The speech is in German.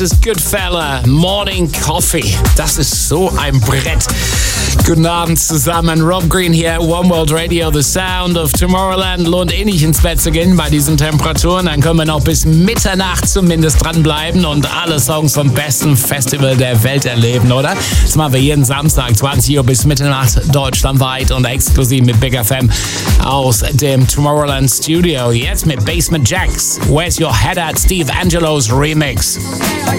Das ist Goodfella, Morning Coffee. Das ist so ein Brett. Guten Abend zusammen. Rob Green hier, One World Radio, The Sound of Tomorrowland. Lohnt eh nicht ins Bett zu gehen bei diesen Temperaturen. Dann können wir noch bis Mitternacht zumindest dranbleiben und alle Songs vom besten Festival der Welt erleben, oder? Das machen wir jeden Samstag, 20 Uhr bis Mitternacht, deutschlandweit und exklusiv mit Big FM aus dem Tomorrowland Studio. Jetzt mit Basement Jaxx. Where's Your Head at? Steve Angelo's Remix.